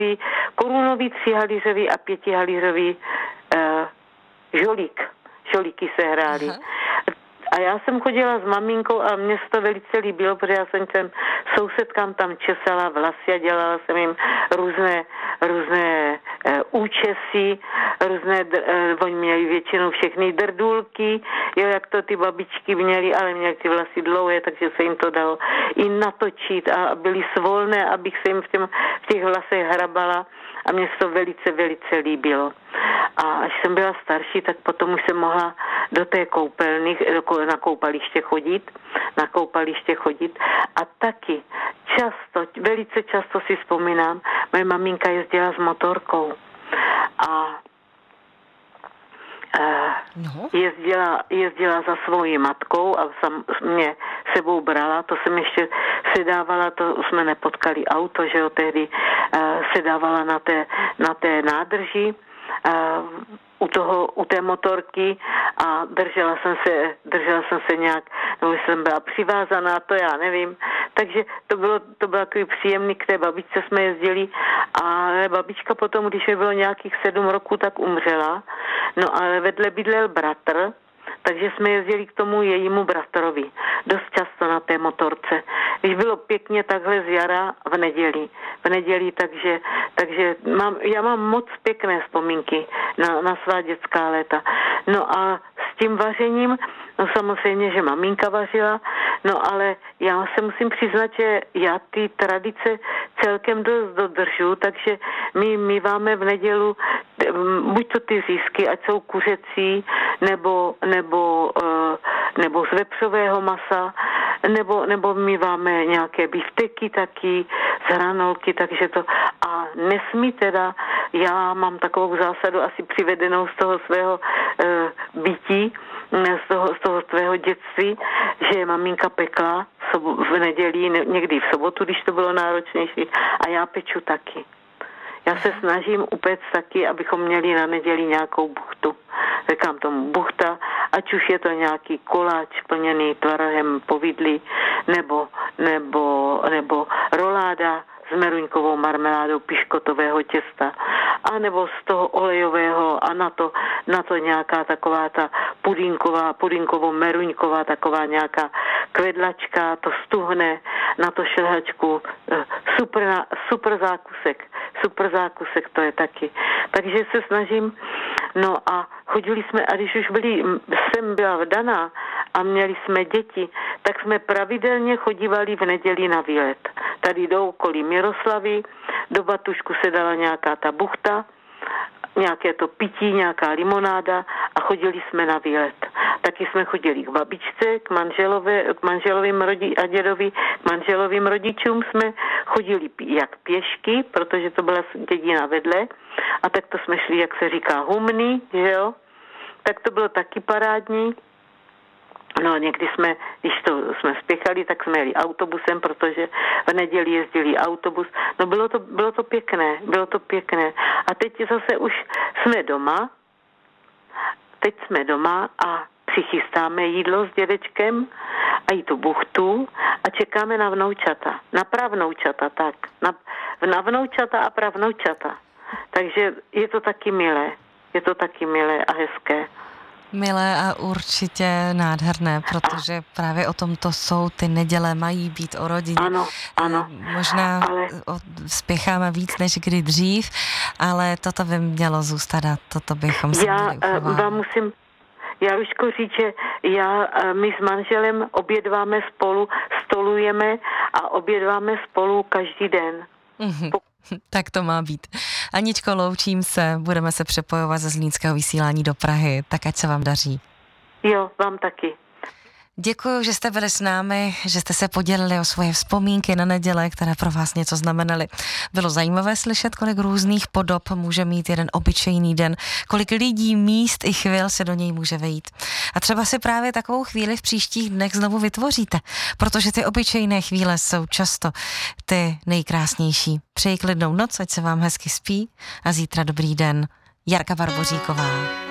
korunový, 3halířový a 5halířový žolík. Žolíky se hrály. A já jsem chodila s maminkou a mně se to velice líbilo, protože já jsem těm sousedkám tam česala vlasy a dělala jsem jim různé účesy, oni měli většinou všechny drdůlky, jo, jak to ty babičky měly, ale měly ty vlasy dlouhé, takže se jim to dalo i natočit a byly svolné, abych se jim v těch vlasech hrabala a mně se to velice, velice líbilo. A až jsem byla starší, tak potom už jsem mohla do té koupelny, na koupaliště chodit a taky velice často si vzpomínám, moje maminka jezdila s motorkou a jezdila za svojí matkou a mě sebou brala, to jsem ještě sedávala, to jsme nepotkali auto, že jo, tehdy sedávala na té nádrži u té motorky a držela jsem se nějak, nebo jsem byla přivázaná, to já nevím. Takže to bylo takový příjemný, k té babičce jsme jezdili a babička potom, když mi bylo nějakých 7 roků, tak umřela. No ale vedle bydlel bratr, takže jsme jezdili k tomu jejímu bratrovi. Dost často na té motorce. Když bylo pěkně takhle z jara v neděli, takže já mám moc pěkné vzpomínky na svá dětská léta. No a s tím vařením, no samozřejmě, že maminka vařila, no ale já se musím přiznat, že já ty tradice celkem dost dodržu, takže my míváme v nedělu buď to ty řízky, ať jsou kuřecí, nebo z vepřového masa, nebo míváme nějaké bifteky taky, z hranolky, takže to. A nesmí teda, já mám takovou zásadu asi přivedenou z toho svého bytí, z toho svého dětství, že maminka pekla v neděli, někdy v sobotu, když to bylo náročnější, a já peču taky. Já se snažím upéct taky, abychom měli na neděli nějakou buchtu. Říkám tomu buchta, ať už je to nějaký koláč plněný tvarohem povidlí, nebo roláda s meruňkovou marmeládou piškotového těsta, a nebo z toho olejového a na to nějaká taková ta pudinkovo-meruňková taková nějaká kvedlačka, to stuhne, na to šlehačku, super zákusek to je taky. Takže se snažím, no a chodili jsme, a když už jsem byla vdaná a měli jsme děti, tak jsme pravidelně chodívali v neděli na výlet. Tady do okolí Miroslavy, do batušku se dala nějaká ta buchta, nějaké to pití, nějaká limonáda a chodili jsme na výlet. Taky jsme chodili k babičce, k manželovým a dědovi, k manželovým rodičům jsme chodili jak pěšky, protože to byla dědina vedle, a tak to jsme šli, jak se říká, humny, že jo? Tak to bylo taky parádní. No někdy když jsme spěchali, tak jsme jeli autobusem, protože v neděli jezdili autobus. No bylo to pěkné. A teď zase už jsme doma a přichystáme jídlo s dědečkem a i tu buchtu a čekáme na vnoučata. Na pravnoučata, tak. Na vnoučata a pravnoučata. Takže je to taky milé a hezké. Milé a určitě nádherné, protože právě o tom to jsou, ty neděle mají být o rodině. Ano. Možná spěcháme víc než kdy dřív, ale toto by mělo zůstat a toto bychom si měli uchovat. Já Ružko říct, že my s manželem obědváme spolu, stolujeme a obědváme spolu každý den. Tak to má být. Aničko, loučím se, budeme se přepojovat ze Zlínského vysílání do Prahy, tak ať se vám daří. Jo, vám taky. Děkuji, že jste byli s námi, že jste se podělili o svoje vzpomínky na neděle, které pro vás něco znamenaly. Bylo zajímavé slyšet, kolik různých podob může mít jeden obyčejný den, kolik lidí, míst i chvil se do něj může vejít. A třeba si právě takovou chvíli v příštích dnech znovu vytvoříte, protože ty obyčejné chvíle jsou často ty nejkrásnější. Přeji klidnou noc, ať se vám hezky spí a zítra dobrý den. Jarka Barboříková.